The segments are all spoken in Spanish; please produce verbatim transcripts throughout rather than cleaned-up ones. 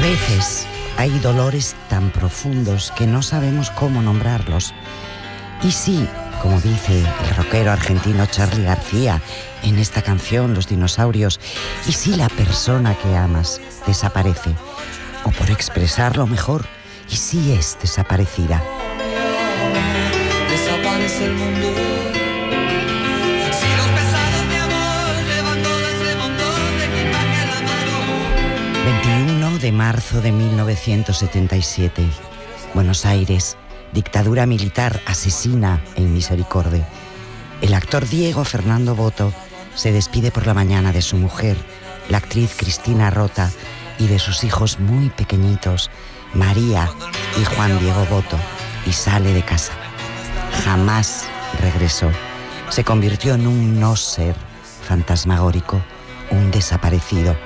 veces hay dolores tan profundos que no sabemos cómo nombrarlos. Y sí, como dice el rockero argentino Charly García en esta canción Los dinosaurios, y si la persona que amas desaparece, o por expresarlo mejor, y si es desaparecida. Desaparece el mundo. Si los pesados de amor llevan todo ese montón de equipaje en la mano. veintiuno de marzo de mil novecientos setenta y siete, Buenos Aires. Dictadura militar asesina en Misericorde. El actor Diego Fernando Botto se despide por la mañana de su mujer, la actriz Cristina Rota, y de sus hijos muy pequeñitos, María y Juan Diego Botto, y sale de casa. Jamás regresó. Se convirtió en un no ser fantasmagórico, un desaparecido.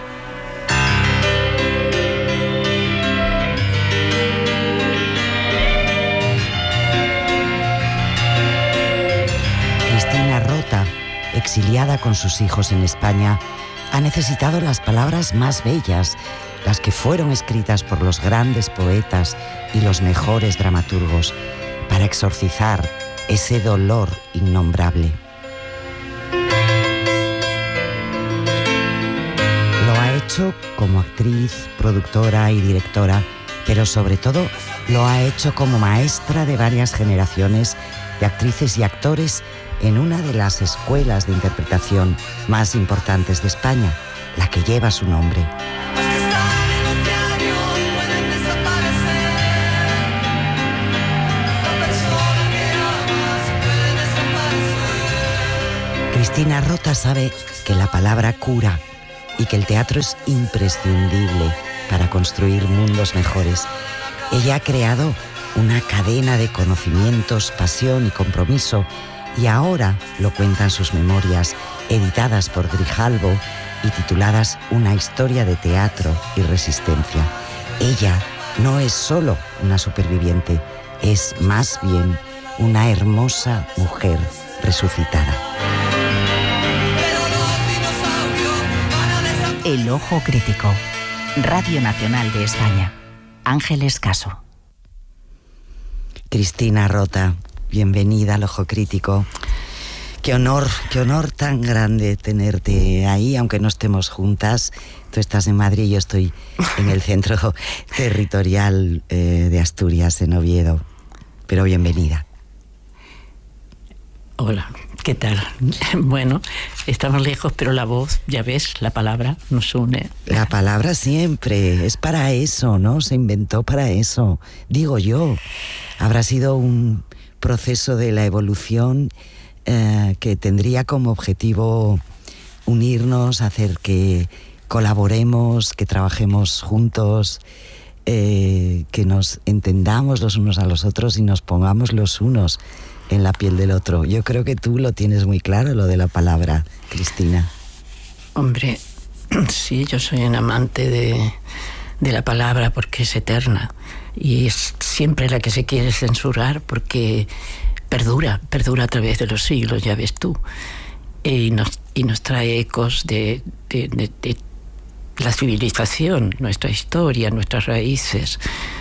Cristina Rota, exiliada con sus hijos en España, ha necesitado las palabras más bellas, las que fueron escritas por los grandes poetas y los mejores dramaturgos, para exorcizar ese dolor innombrable. Lo ha hecho como actriz, productora y directora, pero sobre todo lo ha hecho como maestra de varias generaciones de actrices y actores en una de las escuelas de interpretación más importantes de España, la que lleva su nombre. Cristina Rota sabe que la palabra cura y que el teatro es imprescindible para construir mundos mejores. Ella ha creado una cadena de conocimientos, pasión y compromiso, y ahora lo cuentan sus memorias, editadas por Grijalbo y tituladas Una historia de teatro y resistencia. Ella no es solo una superviviente, es más bien una hermosa mujer resucitada. El Ojo Crítico, Radio Nacional de España. Ángeles Caso. Cristina Rota, bienvenida al Ojo Crítico. Qué honor, qué honor tan grande tenerte ahí, aunque no estemos juntas. Tú estás en Madrid, yo estoy en el centro territorial eh, de Asturias, en Oviedo. Pero bienvenida. Hola, ¿qué tal? Bueno, estamos lejos, pero la voz, ya ves, la palabra nos une. La palabra siempre, es para eso, ¿no? Se inventó para eso, digo yo. Habrá sido un proceso de la evolución eh, que tendría como objetivo unirnos, hacer que colaboremos, que trabajemos juntos, eh, que nos entendamos los unos a los otros y nos pongamos los unos en la piel del otro. Yo creo que tú lo tienes muy claro, lo de la palabra, Cristina. Hombre, sí, yo soy un amante de, de la palabra porque es eterna y es siempre la que se quiere censurar porque perdura, perdura a través de los siglos, ya ves tú, y nos, y nos trae ecos de, de, de, de la civilización, nuestra historia, nuestras raíces.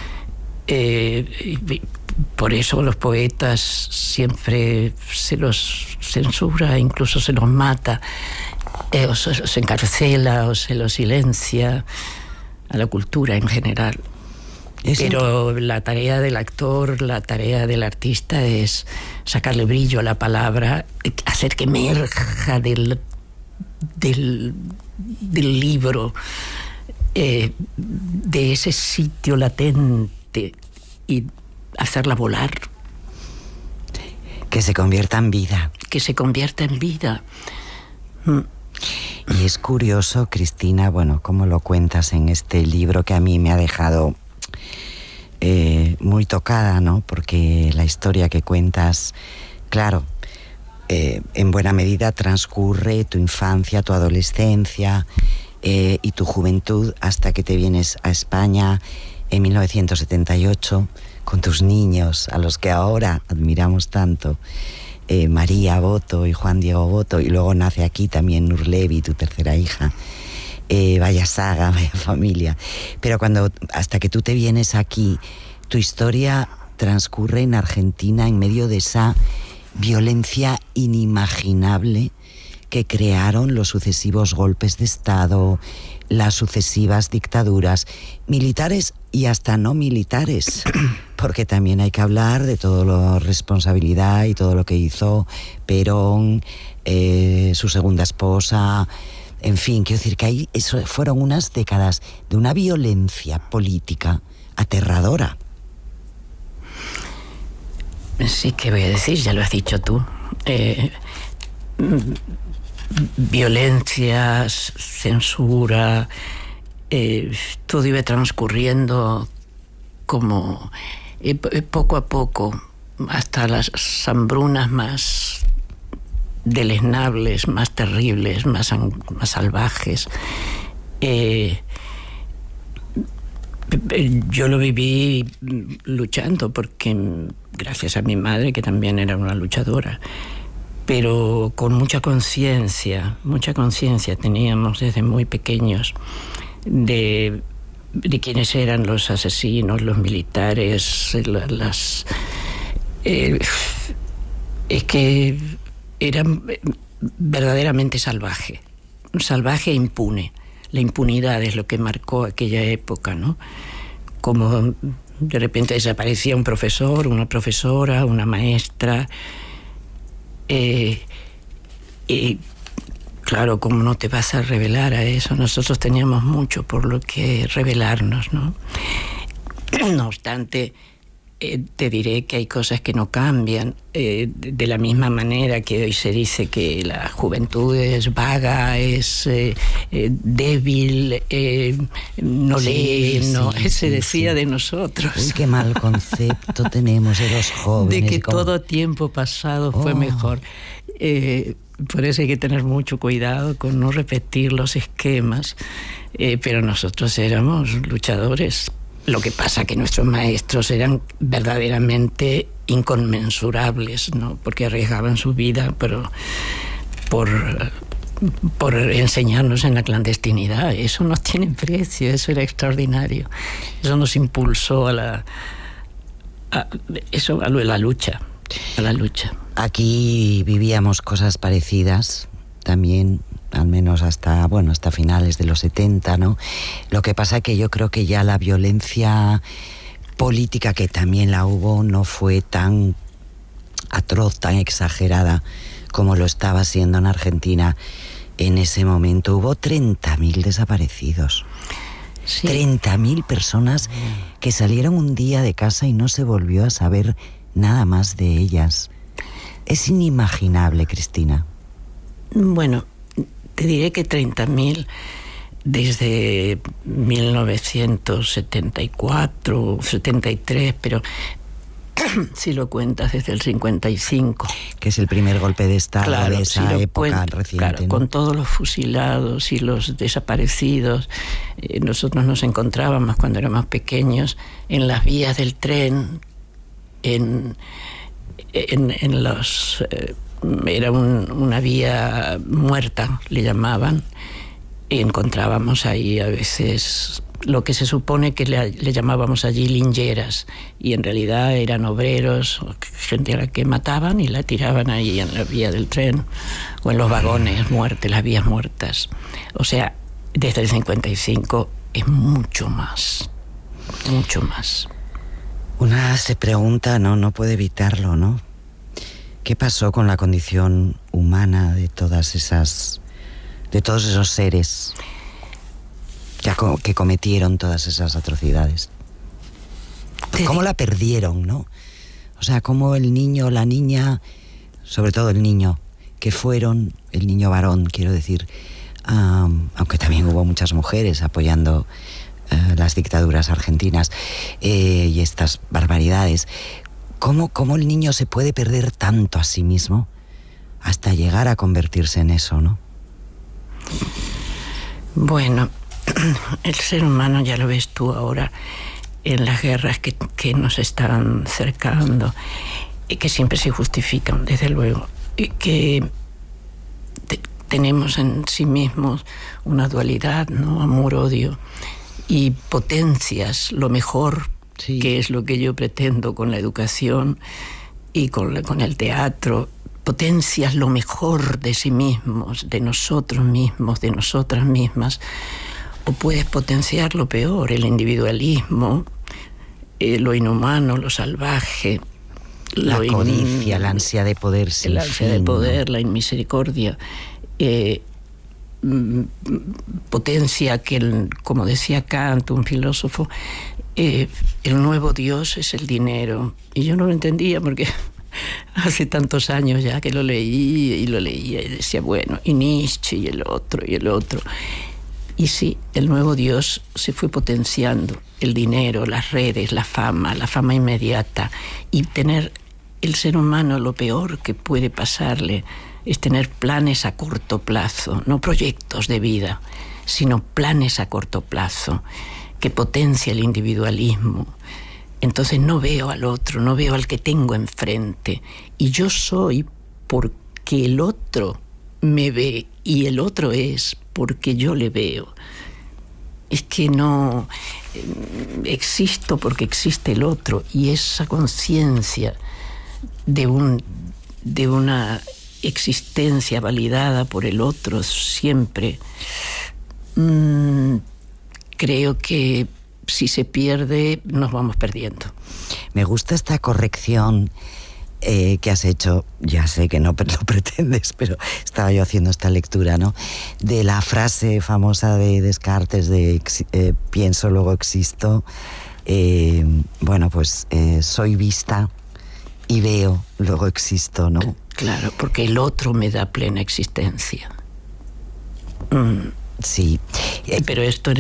Eh, y, Por eso los poetas siempre se los censura, incluso se los mata, eh, o se los encarcela o se los silencia, a la cultura en general. ¿Es Pero en... la tarea del actor, la tarea del artista es sacarle brillo a la palabra, hacer que emerja del, del, del libro, eh, de ese sitio latente, y hacerla volar. Que se convierta en vida. Que se convierta en vida. Mm. Y es curioso, Cristina, bueno, cómo lo cuentas en este libro que a mí me ha dejado eh, muy tocada, ¿no? Porque la historia que cuentas, claro, eh, en buena medida transcurre tu infancia, tu adolescencia eh, y tu juventud hasta que te vienes a España en mil novecientos setenta y ocho, con tus niños, a los que ahora admiramos tanto, eh, María Botto y Juan Diego Botto, y luego nace aquí también Nur Levi, tu tercera hija. Eh, vaya saga, vaya familia. Pero cuando, hasta que tú te vienes aquí, tu historia transcurre en Argentina en medio de esa violencia inimaginable que crearon los sucesivos golpes de Estado, las sucesivas dictaduras, militares y hasta no militares, porque también hay que hablar de toda la responsabilidad y todo lo que hizo Perón, eh, su segunda esposa, en fin, quiero decir que ahí eso fueron unas décadas de una violencia política aterradora. Sí, ¿qué voy a decir? Ya lo has dicho tú. Eh, violencias, censura, eh, todo iba transcurriendo como eh, poco a poco, hasta las hambrunas más deleznables, más terribles, más, más salvajes. Eh, yo lo viví luchando, porque gracias a mi madre, que también era una luchadora, pero con mucha conciencia, mucha conciencia teníamos desde muy pequeños de, de quiénes eran los asesinos, los militares, las... Eh, es que era verdaderamente salvaje, salvaje e impune. La impunidad es lo que marcó aquella época, ¿no? Como de repente desaparecía un profesor, una profesora, una maestra. Eh, y claro, ¿cómo no te vas a revelar a eso? Nosotros teníamos mucho por lo que revelarnos, ¿no? No obstante, eh, te diré que hay cosas que no cambian. Eh, de, de la misma manera que hoy se dice que la juventud es vaga, es eh, eh, débil, eh, no sí, lee, sí, no, sí, se decía sí. de nosotros. Uy, qué mal concepto tenemos de los jóvenes. De que como... todo tiempo pasado fue oh. mejor. Eh, por eso hay que tener mucho cuidado con no repetir los esquemas. Eh, pero nosotros éramos luchadores. Lo que pasa que nuestros maestros eran verdaderamente inconmensurables, ¿no? Porque arriesgaban su vida, pero por, por enseñarnos en la clandestinidad. Eso no tiene precio, eso era extraordinario. Eso nos impulsó a la, a, eso, a la lucha, a la lucha. Aquí vivíamos cosas parecidas también, al menos hasta, bueno, hasta finales de los setenta, ¿no? Lo que pasa que yo creo que ya la violencia política, que también la hubo, no fue tan atroz, tan exagerada como lo estaba siendo en Argentina en ese momento. Hubo treinta mil desaparecidos. Sí. treinta mil personas que salieron un día de casa y no se volvió a saber nada más de ellas. Es inimaginable, Cristina. Bueno, te diré que treinta mil desde mil novecientos setenta y cuatro, setenta y tres, pero si lo cuentas desde el cincuenta y cinco. Que es el primer golpe de Estado, claro, de esa si época cuento, reciente. Claro, ¿no? Con todos los fusilados y los desaparecidos. Eh, nosotros nos encontrábamos cuando éramos pequeños en las vías del tren, en, en, en los... Eh, era un, una vía muerta, le llamaban, y encontrábamos ahí a veces lo que se supone que le, le llamábamos allí lincheras, y en realidad eran obreros, gente a la que mataban y la tiraban ahí en la vía del tren o en los vagones muertos, las vías muertas. O sea, desde el cincuenta y cinco es mucho más, mucho más. Una se pregunta, no, no puede evitarlo, ¿no? ¿Qué pasó con la condición humana de todas esas, de todos esos seres que, que cometieron todas esas atrocidades? ¿Cómo la perdieron, no? O sea, cómo el niño o la niña, sobre todo el niño, que fueron, el niño varón, quiero decir, um, aunque también hubo muchas mujeres apoyando uh, las dictaduras argentinas eh, y estas barbaridades. ¿Cómo, ¿Cómo el niño se puede perder tanto a sí mismo hasta llegar a convertirse en eso, no? Bueno, el ser humano, ya lo ves tú ahora, en las guerras que, que nos están cercando, y que siempre se justifican, desde luego, y que te, tenemos en sí mismos una dualidad, ¿no? Amor-odio, y potencias lo mejor, sí, que es lo que yo pretendo con la educación y con, la, con el teatro. Potencias lo mejor de sí mismos, de nosotros mismos, de nosotras mismas, o puedes potenciar lo peor, el individualismo, eh, lo inhumano, lo salvaje, la lo codicia, in... la ansia de poder sin el ansia fin, de poder, ¿no? la inmisericordia, eh, potencia que, el, como decía Kant, un filósofo, eh, el nuevo Dios es el dinero. Y yo no lo entendía porque hace tantos años ya que lo leí y lo leía y decía, bueno, y Nietzsche y el otro y el otro. Y sí, el nuevo Dios se fue potenciando, el dinero, las redes, la fama, la fama inmediata, y tener el ser humano, lo peor que puede pasarle es tener planes a corto plazo, no proyectos de vida, sino planes a corto plazo, que potencia el individualismo. Entonces no veo al otro, no veo al que tengo enfrente, y yo soy porque el otro me ve, y el otro es porque yo le veo. Es que no eh, existo porque existe el otro, y esa conciencia de un de una existencia validada por el otro siempre, mmm, creo que si se pierde nos vamos perdiendo. Me gusta esta corrección eh, que has hecho, ya sé que no lo pretendes, pero estaba yo haciendo esta lectura, ¿no?, de la frase famosa de Descartes de eh, pienso, luego existo. Eh, bueno, pues eh, soy vista y veo, luego existo, ¿no? Claro, porque el otro me da plena existencia. Mm. Sí. Pero esto